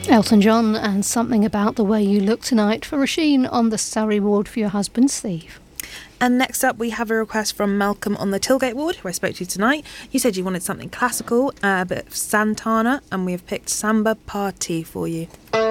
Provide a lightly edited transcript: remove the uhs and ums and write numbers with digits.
Elton John and Something About the Way You Look Tonight for Roisin on the Surrey ward for Your Husband's Thief. And next up, we have a request from Malcolm on the Tilgate ward, who I spoke to tonight. You said you wanted something classical, a bit of Santana, and we have picked Samba Party for you.